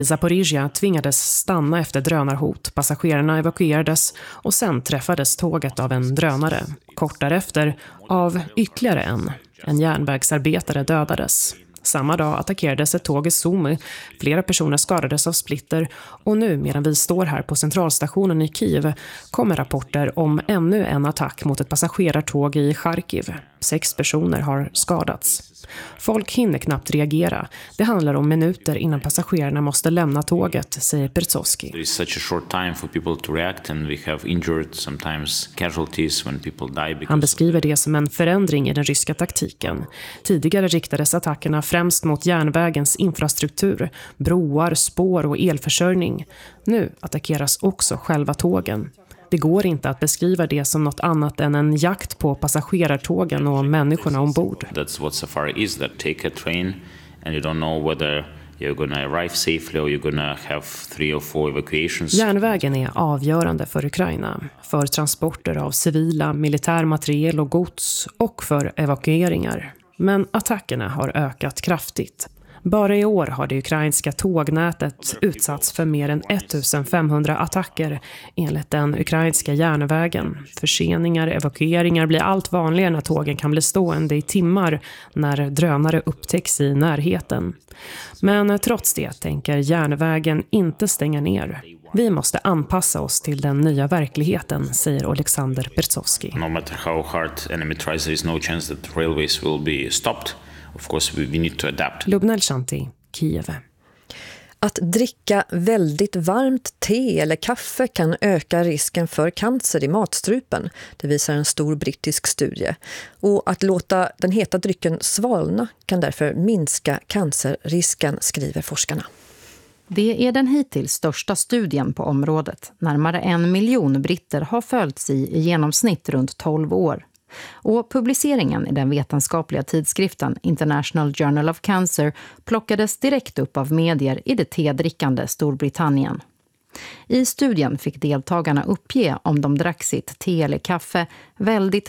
Zaporizjzja tvingades stanna efter drönarhot. Passagerarna evakuerades och sen träffades tåget av en drönare. Kort därefter av ytterligare en järnvägsarbetare dödades. Samma dag attackerades ett tåg i Sumy. Flera personer skadades av splitter och nu medan vi står här på centralstationen i Kiev kommer rapporter om ännu en attack mot ett passagerartåg i Charkiv. 6 personer har skadats. Folk hinner knappt reagera. Det handlar om minuter innan passagerarna måste lämna tåget, säger Berezovsky. There is such a short time for people to react and we have injured sometimes casualties when people die. Han beskriver det som en förändring i den ryska taktiken. Tidigare riktades attackerna främst mot järnvägens infrastruktur, broar, spår och elförsörjning. Nu attackeras också själva tågen. Det går inte att beskriva det som något annat än en jakt på passagerartågen och människorna ombord. That's what safari is, that take a train and you don't know whether you're going to arrive safely or you're going to have 3 or 4 evacuations. Järnvägen är avgörande för Ukraina, för transporter av civila, militär materiel och gods och för evakueringar. Men attackerna har ökat kraftigt. Bara i år har det ukrainska tågnätet utsatts för mer än 1500 attacker enligt den ukrainska järnvägen. Förseningar, evakueringar blir allt vanligare när tågen kan bli stående i timmar när drönare upptäcks i närheten. Men trots det tänker järnvägen inte stänga ner. Vi måste anpassa oss till den nya verkligheten, säger Alexander Berezovsky. No matter how hard enemy tries, there is no chance that railways will be stopped. Of course, we need to adapt. Lubna Elshanti, Kiev. Att dricka väldigt varmt te eller kaffe kan öka risken för cancer i matstrupen. Det visar en stor brittisk studie. Och att låta den heta drycken svalna kan därför minska cancerrisken, skriver forskarna. Det är den hittills största studien på området. Närmare 1 miljon britter har följts i genomsnitt runt 12 år. Och publiceringen i den vetenskapliga tidskriften International Journal of Cancer plockades direkt upp av medier i det tedrickande Storbritannien. I studien fick deltagarna uppge om de drack sitt te eller kaffe väldigt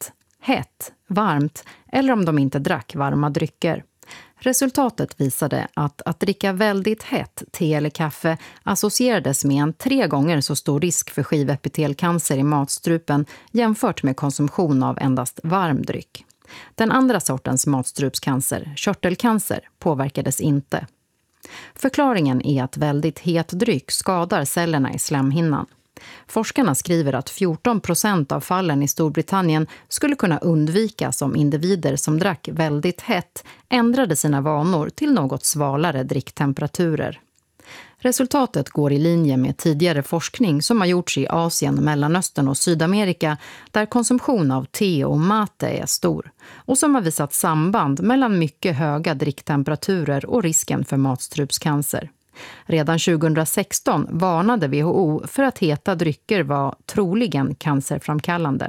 hett, varmt eller om de inte drack varma drycker. Resultatet visade att dricka väldigt hett te eller kaffe associerades med en 3 gånger så stor risk för skivepitelcancer i matstrupen jämfört med konsumtion av endast varm dryck. Den andra sortens matstrupscancer, körtelcancer, påverkades inte. Förklaringen är att väldigt het dryck skadar cellerna i slemhinnan. Forskarna skriver att 14% av fallen i Storbritannien skulle kunna undvikas om individer som drack väldigt hett ändrade sina vanor till något svalare dricktemperaturer. Resultatet går i linje med tidigare forskning som har gjorts i Asien, Mellanöstern och Sydamerika där konsumtion av te och mate är stor och som har visat samband mellan mycket höga dricktemperaturer och risken för matstrupscancer. Redan 2016 varnade WHO för att heta drycker var troligen cancerframkallande.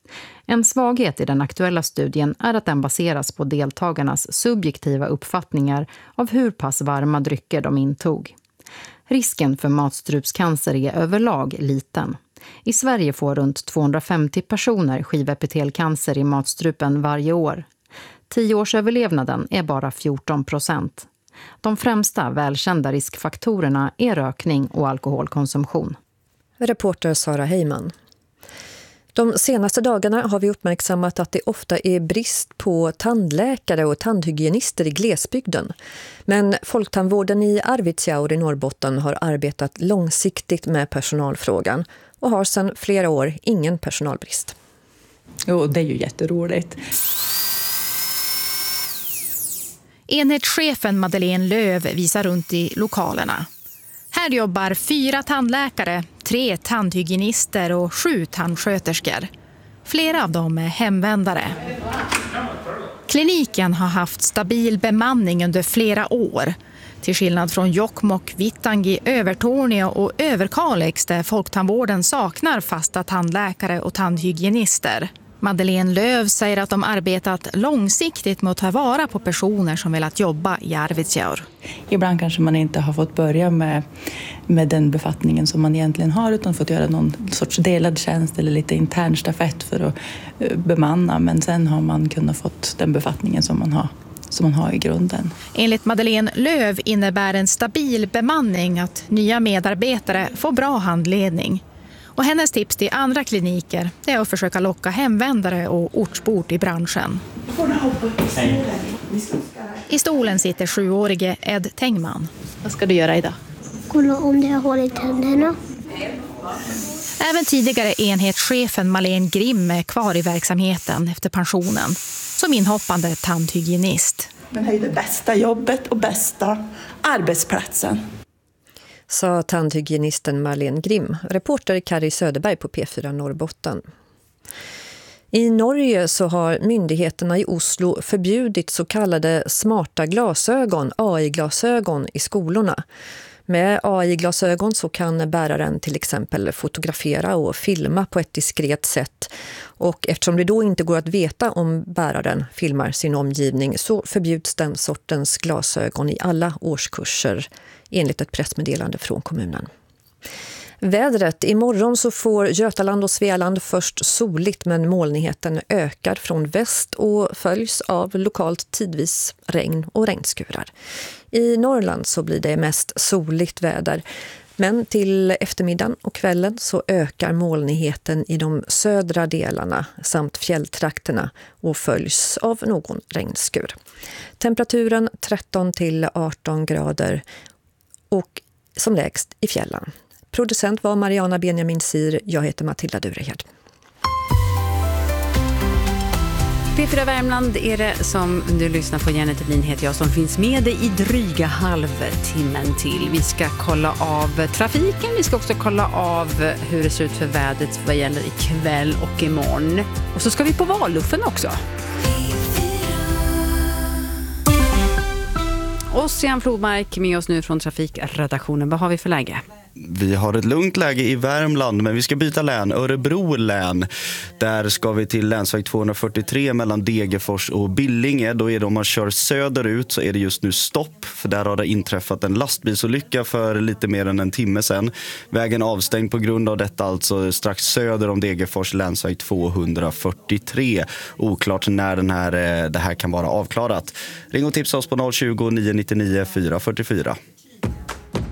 En svaghet i den aktuella studien är att den baseras på deltagarnas subjektiva uppfattningar av hur pass varma drycker de intog. Risken för matstrupscancer är överlag liten. I Sverige får runt 250 personer skivepitelcancer i matstrupen varje år. 10-årsöverlevnaden är bara 14%. De främsta välkända riskfaktorerna är rökning och alkoholkonsumtion. Reporter Sara Heyman. De senaste dagarna har vi uppmärksammat att det ofta är brist på tandläkare och tandhygienister i glesbygden. Men Folktandvården i Arvidsjaur i Norrbotten har arbetat långsiktigt med personalfrågan och har sedan flera år ingen personalbrist. Jo, det är ju jätteroligt. Enhetschefen Madeleine Löv visar runt i lokalerna. Här jobbar 4 tandläkare, 3 tandhygienister och 7 tandsköterskor. Flera av dem är hemvändare. Kliniken har haft stabil bemanning under flera år. Till skillnad från Jokkmokk, Vittangi, Övertorneå och Överkalix där Folktandvården saknar fasta tandläkare och tandhygienister. Madeleine Löv säger att de arbetat långsiktigt med att ta vara på personer som velat jobba i Arvidsjaur. Ibland kanske man inte har fått börja med den befattningen som man egentligen har utan fått göra någon sorts delad tjänst eller lite intern stafett för att bemanna. Men sen har man kunnat fått den befattningen som man har som man har i grunden. Enligt Madeleine Löv innebär en stabil bemanning att nya medarbetare får bra handledning. Och hennes tips till andra kliniker är att försöka locka hemvändare och ortsbor i branschen. I stolen sitter 7-årige Ed Tengman. Vad ska du göra idag? Kolla om det har hål i tänderna. Även tidigare enhetschefen Malene Grimm är kvar i verksamheten efter pensionen som inhoppande tandhygienist. Men det är det bästa jobbet och bästa arbetsplatsen. Sa tandhygienisten Malene Grimm, reporter Kari Söderberg på P4 Norrbotten. I Norge så har myndigheterna i Oslo förbjudit så kallade smarta glasögon, AI-glasögon, i skolorna. Med AI-glasögon så kan bäraren till exempel fotografera och filma på ett diskret sätt. Och eftersom det då inte går att veta om bäraren filmar sin omgivning så förbjuds den sortens glasögon i alla årskurser enligt ett pressmeddelande från kommunen. Vädret. Imorgon så får Götaland och Svealand först soligt, men molnigheten ökar från väst och följs av lokalt tidvis regn och regnskurar. I Norrland så blir det mest soligt väder, men till eftermiddagen och kvällen så ökar molnigheten i de södra delarna samt fjälltrakterna och följs av någon regnskur. Temperaturen 13 till 18 grader och som lägst i fjällen. Producent var Mariana Benjamin Sir. Jag heter Matilda Durehed. P4 Värmland är det som du lyssnar på. Janet Edlin heter jag som finns med dig i dryga halvtimmen till. Vi ska kolla av trafiken. Vi ska också kolla av hur det ser ut för vädret vad gäller ikväll och imorgon. Och så ska vi på valluffen också. Ossian Flodmark med oss nu från trafikredaktionen. Vad har vi för läge? Vi har ett lugnt läge i Värmland, men vi ska byta län. Örebro län. Där ska vi till länsväg 243 mellan Degerfors och Billinge. Då är det, om man kör söderut så är det just nu stopp. För där har det inträffat en lastbilsolycka för lite mer än en timme sedan. Vägen avstängd på grund av detta, alltså strax söder om Degerfors, länsväg 243. Oklart när det här kan vara avklarat. Ring och tipsa oss på 020 999 444.